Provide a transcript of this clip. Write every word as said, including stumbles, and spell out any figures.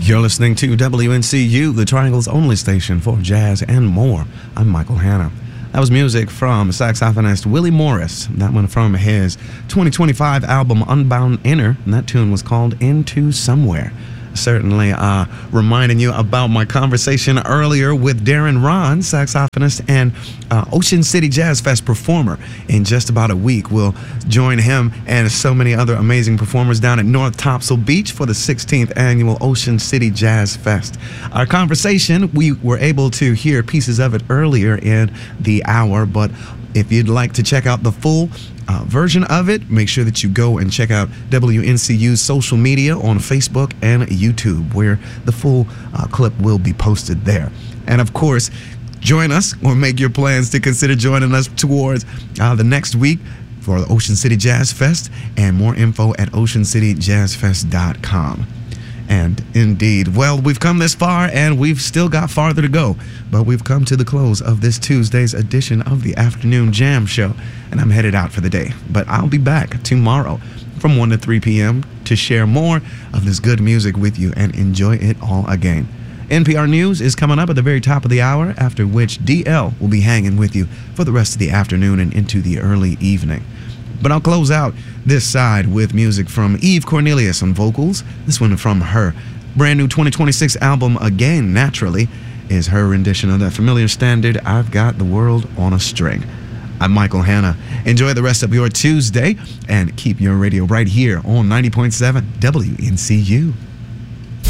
You're listening to W N C U, the Triangle's only station for jazz and more. I'm Michael Hanna. That was music from saxophonist Willie Morris. That one from his twenty twenty-five album Unbound Inner, and that tune was called Into Somewhere. Certainly uh, reminding you about my conversation earlier with Darren Ron, saxophonist and uh, Ocean City Jazz Fest performer. In just about a week, we'll join him and so many other amazing performers down at North Topsail Beach for the sixteenth annual Ocean City Jazz Fest. Our conversation, we were able to hear pieces of it earlier in the hour, but if you'd like to check out the full uh, version of it, make sure that you go and check out W N C U's social media on Facebook and YouTube, where the full uh, clip will be posted there. And of course, join us or make your plans to consider joining us towards uh, the next week for the Ocean City Jazz Fest, and more info at ocean city jazz fest dot com. And indeed, well, we've come this far and we've still got farther to go, but we've come to the close of this Tuesday's edition of the Afternoon Jam Show, and I'm headed out for the day. But I'll be back tomorrow from one to three p.m. to share more of this good music with you and enjoy it all again. N P R News is coming up at the very top of the hour, after which D L will be hanging with you for the rest of the afternoon and into the early evening. But I'll close out this side with music from Eve Cornelius on vocals. This one from her brand new twenty twenty-six album, Again Naturally, is her rendition of that familiar standard, I've Got the World on a String. I'm Michael Hanna. Enjoy the rest of your Tuesday and keep your radio right here on ninety point seven W N C U.